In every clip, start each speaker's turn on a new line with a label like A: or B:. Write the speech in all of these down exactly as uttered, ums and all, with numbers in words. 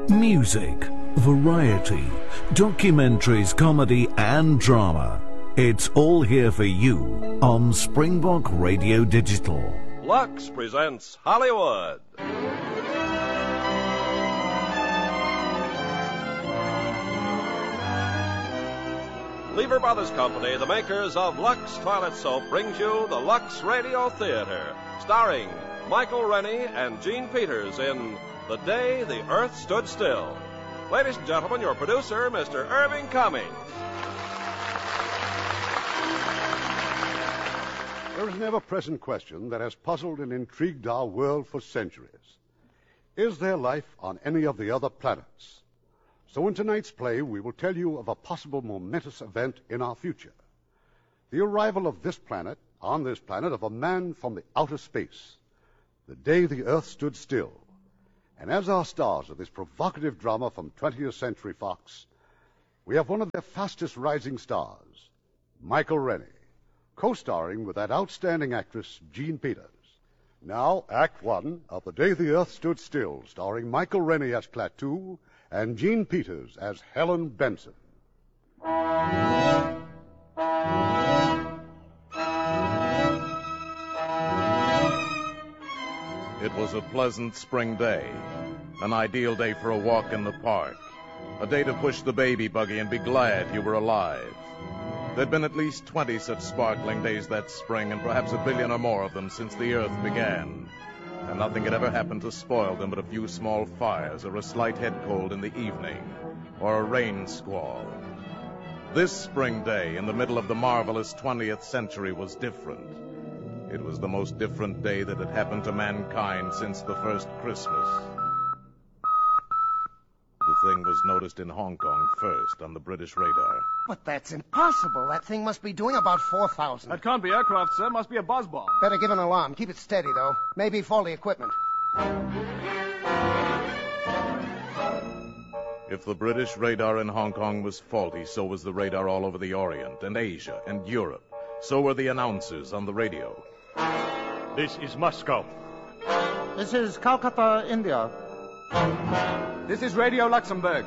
A: Music, variety, documentaries, comedy and drama. It's all here for you on Springbok Radio Digital.
B: Lux presents Hollywood. Lever Brothers Company, the makers of Lux Toilet Soap, brings you the Lux Radio Theater, starring Michael Rennie and Gene Peters in The Day the Earth Stood Still. Ladies and gentlemen, your producer, Mister Irving Cummings.
C: There is an ever-present question that has puzzled and intrigued our world for centuries. Is there life on any of the other planets? So in tonight's play, we will tell you of a possible momentous event in our future. The arrival of this planet, on this planet, of a man from the outer space. The day the Earth stood still. And as our stars of this provocative drama from twentieth Century Fox, we have one of their fastest rising stars, Michael Rennie, co-starring with that outstanding actress, Gene Peters. Now, Act One of The Day the Earth Stood Still, starring Michael Rennie as Klaatu and Gene Peters as Helen Benson.
D: It was a pleasant spring day, an ideal day for a walk in the park, a day to push the baby buggy and be glad you were alive. There'd been at least twenty such sparkling days that spring, and perhaps a billion or more of them since the Earth began. And nothing had ever happened to spoil them but a few small fires, or a slight head cold in the evening, or a rain squall. This spring day, in the middle of the marvelous twentieth century, was different. It was the most different day that had happened to mankind since the first Christmas. The thing was noticed in Hong Kong first on the British radar.
E: But that's impossible. That thing must be doing about four thousand.
F: That can't be aircraft, sir. Must be a buzz bomb.
E: Better give an alarm. Keep it steady, though. Maybe faulty equipment.
D: If the British radar in Hong Kong was faulty, so was the radar all over the Orient and Asia and Europe. So were the announcers on the radio.
G: This is Moscow.
H: This is Calcutta, India.
F: This is Radio Luxembourg.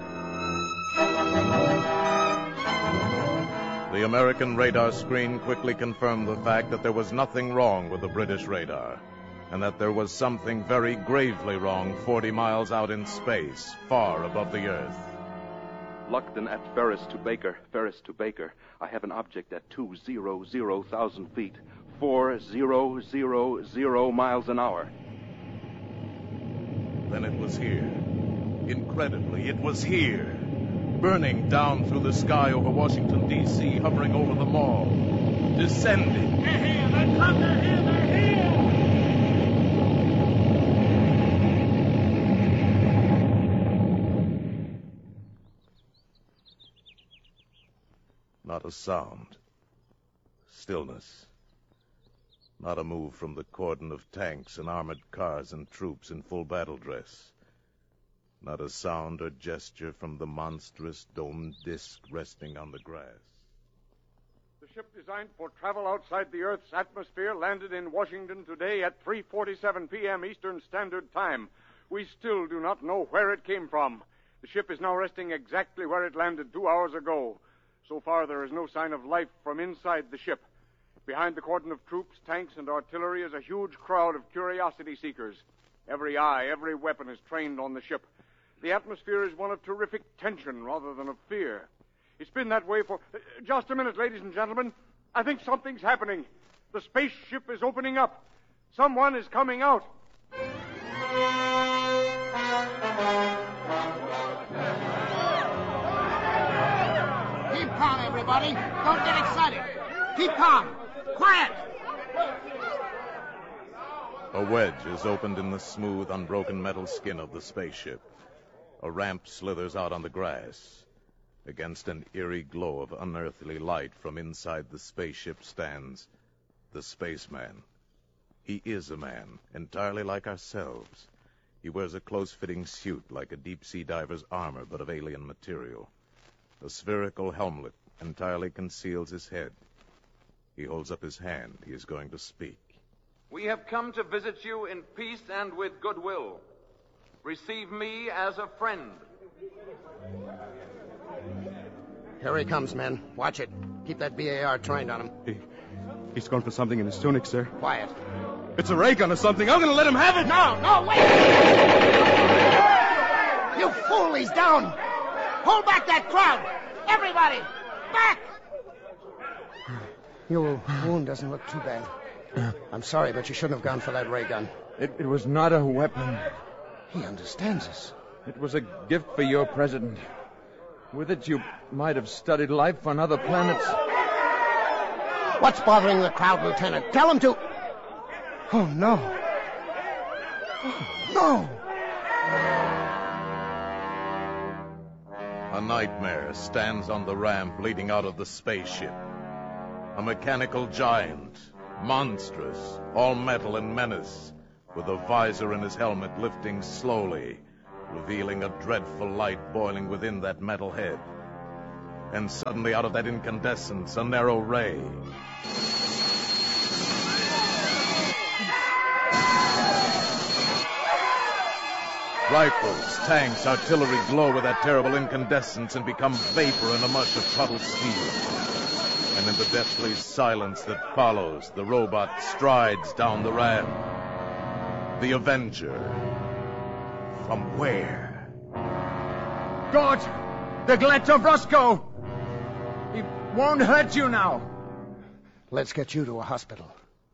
D: The American radar screen quickly confirmed the fact that there was nothing wrong with the British radar, and that there was something very gravely wrong forty miles out in space, far above the Earth.
I: Luckton at Ferris to Baker, Ferris to Baker. I have an object at two zero zero thousand feet, four zero zero zero miles an hour.
D: Then it was here. Incredibly, it was here. Burning down through the sky over Washington, D C, hovering over the mall. Descending.
J: They're here! They're come! They're here! They're here!
D: Not a sound. Stillness. Not a move from the cordon of tanks and armored cars and troops in full battle dress. Not a sound or gesture from the monstrous domed disk resting on the grass.
K: The ship designed for travel outside the Earth's atmosphere landed in Washington today at three forty-seven p.m. Eastern Standard Time. We still do not know where it came from. The ship is now resting exactly where it landed two hours ago. So far, there is no sign of life from inside the ship. Behind the cordon of troops, tanks, and artillery is a huge crowd of curiosity seekers. Every eye, every weapon is trained on the ship. The atmosphere is one of terrific tension rather than of fear. It's been that way for... Uh, just a minute, ladies and gentlemen. I think something's happening. The spaceship is opening up. Someone is coming out.
E: Keep calm, everybody. Don't get excited. Keep calm. Quiet!
D: A wedge is opened in the smooth, unbroken metal skin of the spaceship. A ramp slithers out on the grass. Against an eerie glow of unearthly light from inside the spaceship stands the spaceman. He is a man, entirely like ourselves. He wears a close-fitting suit like a deep-sea diver's armor, but of alien material. A spherical helmet entirely conceals his head. He holds up his hand. He is going to speak.
L: We have come to visit you in peace and with goodwill. Receive me as a friend.
E: Here he comes, men. Watch it. Keep that B A R trained on him.
F: He, he's gone for something in his tunic, sir.
E: Quiet.
F: It's a ray gun or something. I'm going to let him have it.
E: No, no, wait! You fool, he's down. Hold back that crowd. Everybody, back! Your wound doesn't look too bad. I'm sorry, but you shouldn't have gone for that ray gun.
L: It, it was not a weapon.
E: He understands us.
L: It was a gift for your president. With it, you might have studied life on other planets.
E: What's bothering the crowd, Lieutenant? Tell him to... Oh, no. Oh, no.
D: A nightmare stands on the ramp leading out of the spaceship. A mechanical giant, monstrous, all metal and menace, with a visor in his helmet lifting slowly, revealing a dreadful light boiling within that metal head. And suddenly out of that incandescence, a narrow ray. Rifles, tanks, artillery glow with that terrible incandescence and become vapor in a mush of puddled steel. And in the deathly silence that follows, the robot strides down the ramp. The Avenger. From where?
L: God! The Gleto Roscoe! He won't hurt you now.
E: Let's get you to a hospital.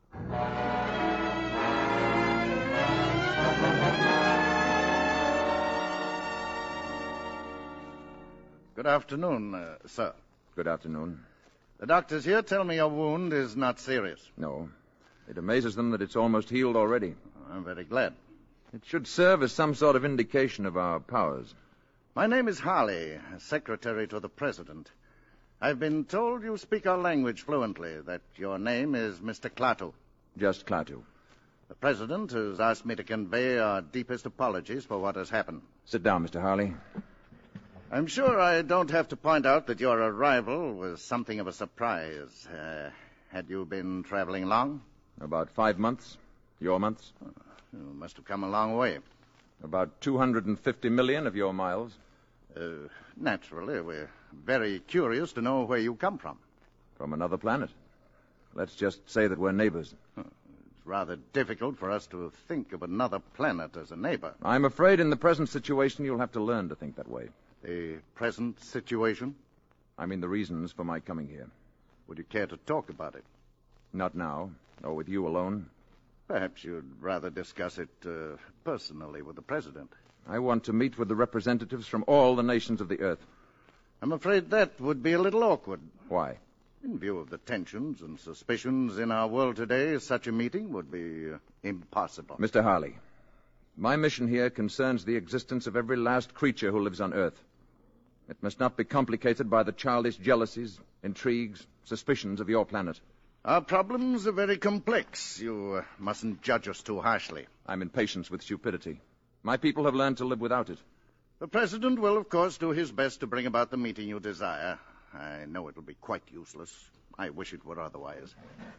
M: Good afternoon, uh, sir.
L: Good afternoon.
M: The doctors here tell me your wound is not serious.
L: No. It amazes them that it's almost healed already.
M: I'm very glad.
L: It should serve as some sort of indication of our powers.
M: My name is Harley, secretary to the president. I've been told you speak our language fluently, that your name is Mister Klaatu.
L: Just Klaatu.
M: The president has asked me to convey our deepest apologies for what has happened.
L: Sit down, Mister Harley.
M: I'm sure I don't have to point out that your arrival was something of a surprise. Uh, had you been traveling long?
L: About five months. Your months?
M: You must have come a long way.
L: About two hundred fifty million of your miles.
M: Uh, naturally, we're very curious to know where you come from.
L: From another planet. Let's just say that we're neighbors.
M: It's rather difficult for us to think of another planet as a neighbor.
L: I'm afraid in the present situation you'll have to learn to think that way.
M: The present situation?
L: I mean the reasons for my coming here.
M: Would you care to talk about it?
L: Not now, or with you alone.
M: Perhaps you'd rather discuss it uh, personally with the president.
L: I want to meet with the representatives from all the nations of the Earth.
M: I'm afraid that would be a little awkward.
L: Why?
M: In view of the tensions and suspicions in our world today, such a meeting would be uh, impossible.
L: Mister Harley, my mission here concerns the existence of every last creature who lives on Earth. It must not be complicated by the childish jealousies, intrigues, suspicions of your planet.
M: Our problems are very complex. You uh, mustn't judge us too harshly.
L: I'm impatient with stupidity. My people have learned to live without it.
M: The president will, of course, do his best to bring about the meeting you desire. I know it will be quite useless. I wish it were otherwise.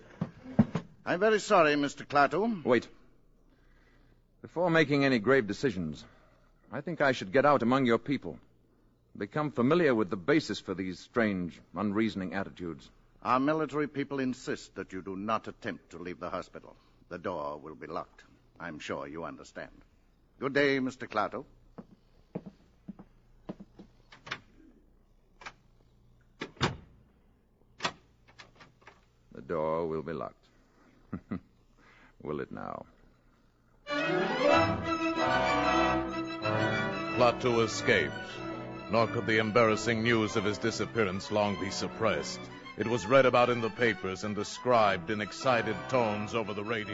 M: I'm very sorry, Mister Klaatu.
L: Wait. Before making any grave decisions, I think I should get out among your people. Become familiar with the basis for these strange, unreasoning attitudes.
M: Our military people insist that you do not attempt to leave the hospital. The door will be locked. I'm sure you understand. Good day, Mister Klaatu.
L: The door will be locked. Will it now?
D: Klaatu escaped, nor could the embarrassing news of his disappearance long be suppressed. It was read about in the papers and described in excited tones over the radio.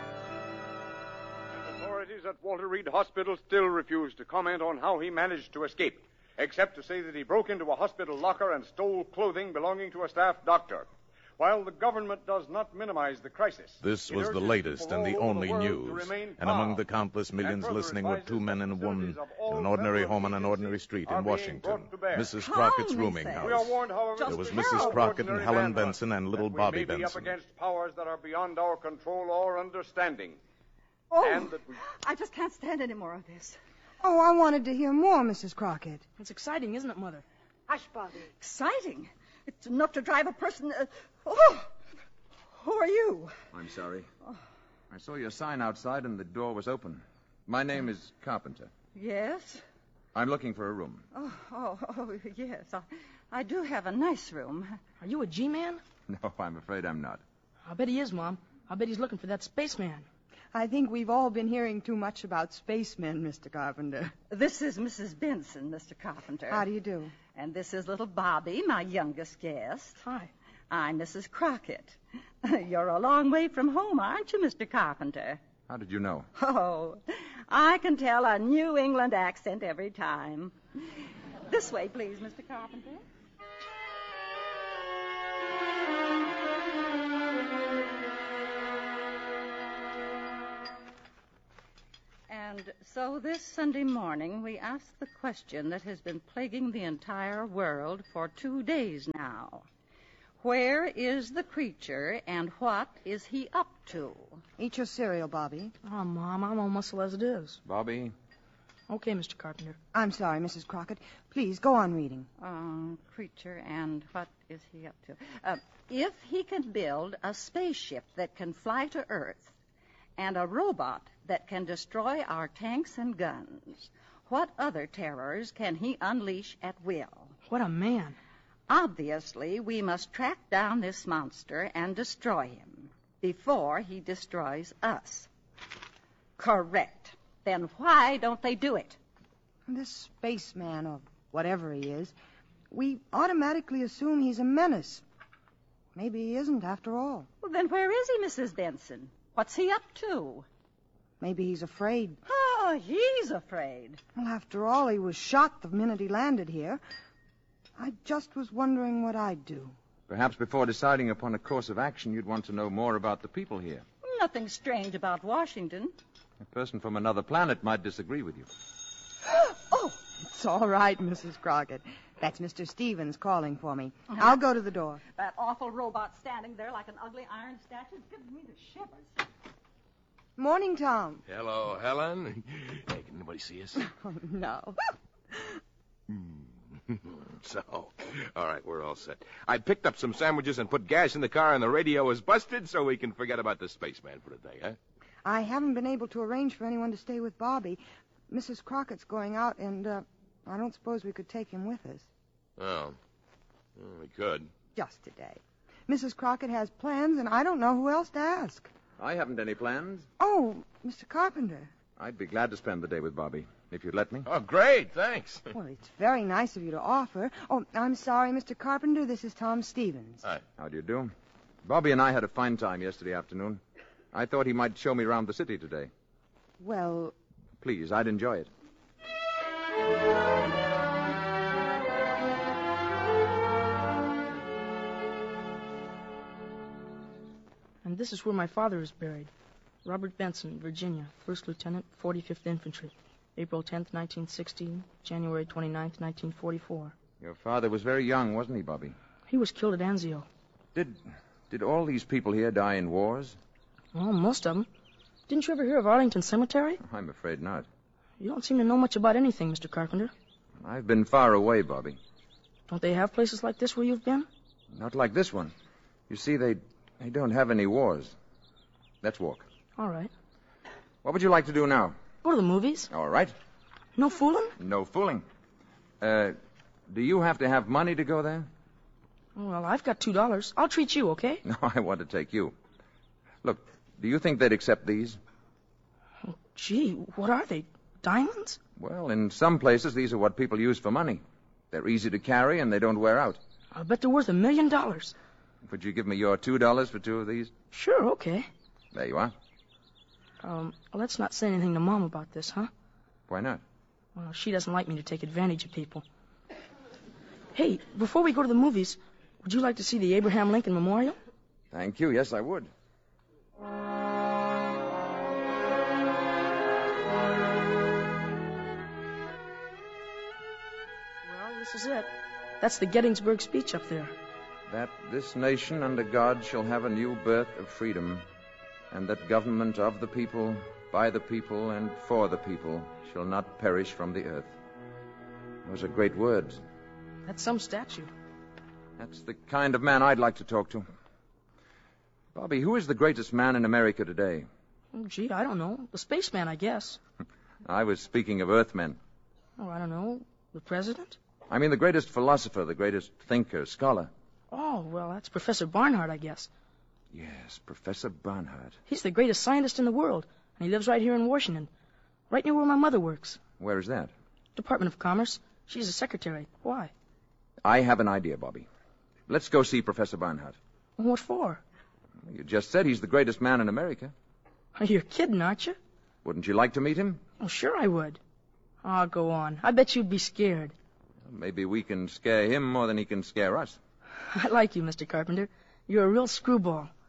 K: Authorities at Walter Reed Hospital still refuse to comment on how he managed to escape, except to say that he broke into a hospital locker and stole clothing belonging to a staff doctor. While the government does not minimize the crisis...
D: This was the latest and the only news. And among the countless millions listening were two men and a woman in an ordinary home on an ordinary street in Washington. Missus Crockett's rooming house. There was Missus Crockett and Helen Benson and little Bobby Benson.
K: We may be up against powers that are beyond our control or understanding.
N: Oh,
K: and that we...
N: I just can't stand any more of this. Oh, I wanted to hear more, Missus Crockett.
O: It's exciting, isn't it, Mother?
P: Hush, Bobby. Exciting? It's enough to drive a person... Uh, oh! Who are you?
L: I'm sorry. Oh. I saw your sign outside and the door was open. My name is Carpenter.
P: Yes?
L: I'm looking for a room.
P: Oh, oh, oh yes. I, I do have a nice room.
O: Are you a G-man?
L: No, I'm afraid I'm not.
O: I bet he is, Mom. I bet he's looking for that spaceman.
N: I think we've all been hearing too much about spacemen, Mister Carpenter.
P: This is Missus Benson, Mister Carpenter.
N: How do you do?
P: And this is little Bobby, my youngest guest.
O: Hi.
P: I'm Missus Crockett. You're a long way from home, aren't you, Mister Carpenter?
L: How did you know?
P: Oh, I can tell a New England accent every time. This way, please, Mister Carpenter. And so this Sunday morning, we asked the question that has been plaguing the entire world for two days now. Where is the creature, and what is he up to?
N: Eat your cereal, Bobby.
O: Oh, Mom, I'm all muscle as it is.
L: Bobby?
O: Okay, Mister Carpenter.
N: I'm sorry, Missus Crockett. Please, go on reading.
P: Um, creature, and what is he up to? Uh, if he can build a spaceship that can fly to Earth, and a robot that can destroy our tanks and guns, what other terrors can he unleash at will?
O: What a man.
P: Obviously, we must track down this monster and destroy him before he destroys us. Correct. Then why don't they do it?
N: This spaceman, or whatever he is, we automatically assume he's a menace. Maybe he isn't after all.
P: Well, then where is he, Missus Benson? What's he up to?
N: Maybe he's afraid.
P: Oh, he's afraid.
N: Well, after all, he was shot the minute he landed here. I just was wondering what I'd do.
L: Perhaps before deciding upon a course of action, you'd want to know more about the people here.
P: Nothing strange about Washington.
L: A person from another planet might disagree with you.
N: Oh, it's all right, Missus Crockett. That's Mister Stevens calling for me. Uh-huh. I'll go to the door.
P: That awful robot standing there like an ugly iron statue is giving me the shivers.
N: Morning, Tom.
Q: Hello, Helen. Hey, can anybody see us?
N: Oh, no.
Q: So, all right, we're all set. I picked up some sandwiches and put gas in the car, and the radio is busted, so we can forget about the spaceman for the day, huh?
N: I haven't been able to arrange for anyone to stay with Bobby. Missus Crockett's going out, and uh, I don't suppose we could take him with us.
Q: Oh, well, we could.
N: Just today. Missus Crockett has plans, and I don't know who else to ask.
L: I haven't any plans.
N: Oh, Mister Carpenter.
L: I'd be glad to spend the day with Bobby, if you'd let me.
Q: Oh, great, thanks.
N: Well, it's very nice of you to offer. Oh, I'm sorry, Mister Carpenter. This is Tom Stevens.
Q: Hi.
L: How do you do? Bobby and I had a fine time yesterday afternoon. I thought he might show me around the city today.
N: Well...
L: Please, I'd enjoy it.
O: And this is where my father is buried. Robert Benson, Virginia, First Lieutenant, forty-fifth Infantry. April tenth, nineteen sixty, January twenty-ninth, nineteen forty-four.
L: Your father was very young, wasn't he, Bobby?
O: He was killed at Anzio.
L: Did did all these people here die in wars?
O: Well, most of them. Didn't you ever hear of Arlington Cemetery?
L: I'm afraid not.
O: You don't seem to know much about anything, Mister Carpenter.
L: I've been far away, Bobby.
O: Don't they have places like this where you've been?
L: Not like this one. You see, they they don't have any wars. Let's walk.
O: All right.
L: What would you like to do now?
O: Go to the movies.
L: All right.
O: No fooling?
L: No fooling. Uh, do you have to have money to go there?
O: Well, I've got two dollars. I'll treat you, okay?
L: No, I want to take you. Look, do you think they'd accept these?
O: Oh, gee, what are they? Diamonds?
L: Well, in some places, these are what people use for money. They're easy to carry, and they don't wear out.
O: I bet they're worth a million dollars.
L: Would you give me your two dollars for two of these?
O: Sure, okay.
L: There you are.
O: Um, let's not say anything to Mom about this, huh?
L: Why not?
O: Well, she doesn't like me to take advantage of people. Hey, before we go to the movies, would you like to see the Abraham Lincoln Memorial?
L: Thank you. Yes, I would.
O: Well, this is it. That's the Gettysburg speech up there.
L: That this nation under God shall have a new birth of freedom, and that government of the people, by the people and for the people, shall not perish from the earth. Those are great words.
O: That's some statue.
L: That's the kind of man I'd like to talk to. Bobby, who is the greatest man in America today?
O: Oh, gee, I don't know. The spaceman, I guess.
L: I was speaking of Earthmen.
O: Oh, I don't know. The president?
L: I mean the greatest philosopher, the greatest thinker, scholar.
O: Oh, well, that's Professor Barnhart, I guess.
L: Yes, Professor Barnhart.
O: He's the greatest scientist in the world, and he lives right here in Washington, right near where my mother works.
L: Where is that?
O: Department of Commerce. She's a secretary. Why?
L: I have an idea, Bobby. Let's go see Professor Barnhart.
O: What for?
L: You just said he's the greatest man in America.
O: You're kidding, aren't you?
L: Wouldn't you like to meet him?
O: Oh, sure I would. Oh, go on. I bet you'd be scared.
L: Maybe we can scare him more than he can scare us.
O: I like you, Mister Carpenter. You're a real screwball.